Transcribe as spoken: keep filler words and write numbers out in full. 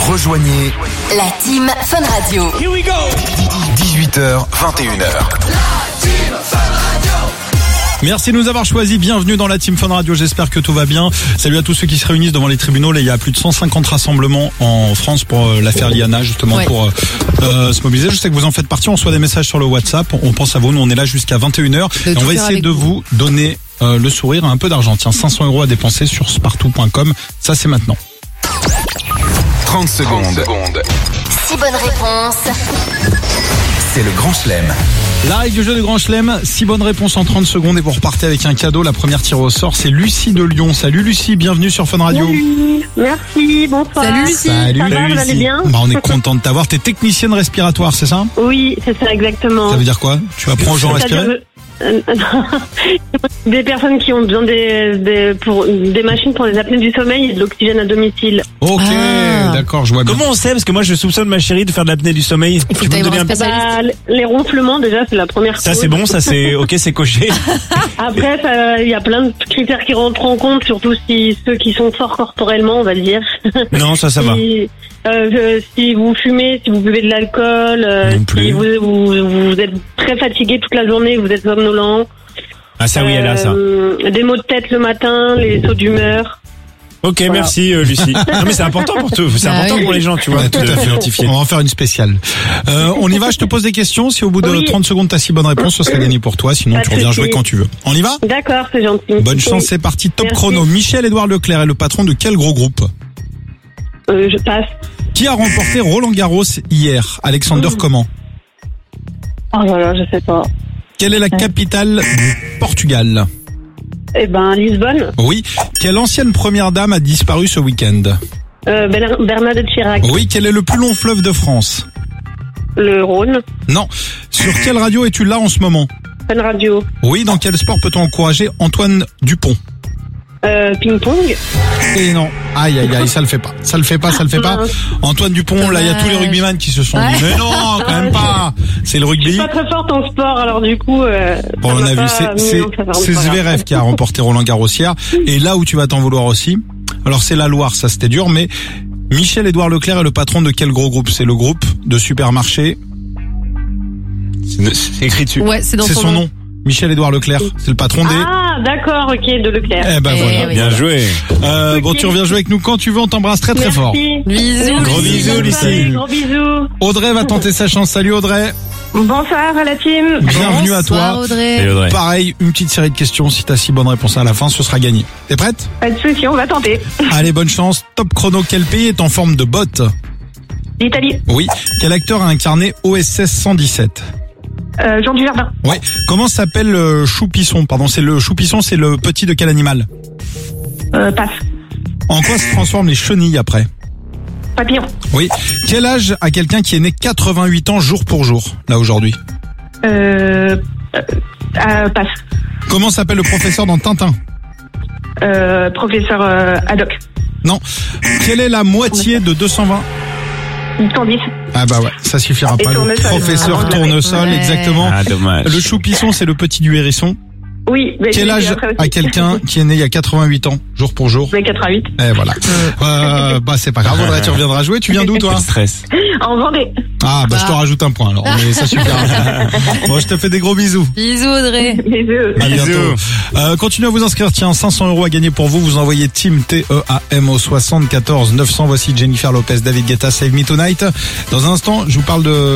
Rejoignez la team Fun Radio. Here we go. dix-huit heures, vingt et une heures. La team Fun Radio. Merci de nous avoir choisis. Bienvenue dans la Team Fun Radio. J'espère que tout va bien. Salut à tous ceux qui se réunissent devant les tribunaux. Là, il y a plus de cent cinquante rassemblements en France pour euh, l'affaire Liana, justement, ouais. pour euh, euh, se mobiliser. Je sais que vous en faites partie. On reçoit des messages sur le WhatsApp. On pense à vous. Nous, on est là jusqu'à vingt et une heures. Et on va essayer de vous donner euh, le sourire, un peu d'argent. Tiens, cinq cents euros à dépenser sur spartou point com. Ça, c'est maintenant. trente secondes. six bonnes réponses. C'est le Grand Chelem. La règle du jeu de Grand Chelem, six bonnes réponses en trente secondes et vous repartez avec un cadeau. La première tirée au sort, c'est Lucie de Lyon. Salut Lucie, bienvenue sur Fun Radio. Salut, merci, bonsoir. Salut Lucie. Salut, ça va, Lucie. vous allez bien? Bah, on est content de t'avoir. T'es technicienne respiratoire, c'est ça? Oui, c'est ça exactement. Ça veut dire quoi? Tu apprends aux gens à respirer? Des personnes qui ont besoin des, des, pour, des machines pour les apnées du sommeil et de l'oxygène à domicile. Ok, ah. D'accord, je vois bien. Comment on sait? Parce que moi je soupçonne ma chérie de faire de l'apnée du sommeil. Il faut que tu me donner un peu. Bah, les ronflements déjà c'est la première chose. Ça c'est bon, ça c'est ok, c'est coché. Après il y a plein de critères qui rentrent en compte, surtout si ceux qui sont forts corporellement on va dire. Non, ça ça va. Si, euh, si vous fumez, si vous buvez de l'alcool, euh, si vous, vous, vous êtes très fatigué toute la journée, vous êtes somnolent. Ah ça oui, elle a ça. Euh, des maux de tête le matin, les sauts d'humeur. Ok, voilà. Merci euh, Lucie. Non mais c'est important pour tout, c'est ah, important oui. pour les gens, tu vois. Ouais, tout à fait identifié. On va en faire une spéciale. Euh, on y va, je te pose des questions. Si au bout de oui. trente secondes t'as six bonnes réponses, ce sera gagné pour toi. Sinon Pas tu reviens jouer quand tu veux. On y va? D'accord, c'est gentil. Bonne chance, c'est parti. Top Merci. Chrono. Michel-Édouard Leclerc est le patron de quel gros groupe? euh, Je passe. Qui a remporté Roland Garros hier? Alexander mmh. comment? Oh là là, je sais pas. Quelle est la capitale du Portugal? Eh ben, Lisbonne. Oui. Quelle ancienne première dame a disparu ce week-end? euh, Bernadette Chirac. Oui. Quel est le plus long fleuve de France? Le Rhône. Non. Sur quelle radio es-tu là en ce moment? Fun Radio. Oui. Dans quel sport peut-on encourager Antoine Dupont? Euh, ping-pong. Et non. Aïe, aïe, aïe, ça le fait pas. Ça le fait pas, ça le fait pas. Antoine Dupont, là, il y a tous les rugbyman qui se sont ouais. dit, mais non, quand même pas. C'est le rugby. Je suis pas très forte en sport, alors du coup, euh, bon, on a vu, c'est, c'est, c'est Zverev qui a remporté Roland Garros hier. Et là où tu vas t'en vouloir aussi, alors c'est la Loire, ça c'était dur, mais Michel-Édouard Leclerc est le patron de quel gros groupe? C'est le groupe de supermarché. C'est, c'est écrit dessus. Ouais, c'est dans c'est son, son nom. nom. Michel-Édouard Leclerc, c'est le patron des... Ah, d'accord, ok, de Leclerc. Eh ben eh voilà. oui. Bien joué. Euh, okay. Bon, tu reviens jouer avec nous quand tu veux, on t'embrasse très très Merci. fort. Bisous. Gros bisous, Lucie. Gros bisous. Audrey va tenter sa chance. Salut Audrey. Bonsoir à la team. Bienvenue à toi. Audrey. Salut Audrey. Pareil, une petite série de questions. Si t'as six bonnes réponses à la fin, ce sera gagné. T'es prête? Pas de souci, on va tenter. Allez, bonne chance. Top chrono. Quel pays est en forme de botte? L'Italie. Oui. Quel acteur a incarné O S S cent dix-sept? Euh, Jean Dujardin. Ouais. Comment s'appelle le choupisson? Pardon, c'est le choupisson, c'est le petit de quel animal? Euh, passe. En quoi se transforment les chenilles après? Papillon. Oui. Quel âge a quelqu'un qui est né quatre-vingt-huit ans jour pour jour, là aujourd'hui? Euh, euh, euh passe. Comment s'appelle le professeur dans Tintin? Euh, professeur euh, Haddock. Non. Quelle est la moitié de deux cent vingt? cent dix. Ah bah ouais, ça suffira pas. Le professeur ah, Tournesol, ouais. Exactement. Ah, dommage. Le choupisson, c'est le petit du hérisson. Oui. Mais quel âge a quelqu'un qui est né il y a quatre-vingt-huit ans, jour pour jour? quatre-vingt-huit. Eh voilà. euh, bah c'est pas grave, Audrey, tu reviendras jouer. Tu viens d'où toi? Stress. En Vendée. Ah bah, bah je te rajoute un point alors, mais ça suffira. Bon, je te fais des gros bisous. Bisous Audrey. Bisous. À bientôt. Euh, continuez à vous inscrire, tiens, cinq cents euros à gagner pour vous. Vous envoyez Team T E A M au soixante-quatorze neuf cents. Voici Jennifer Lopez, David Guetta, Save Me Tonight. Dans un instant, je vous parle de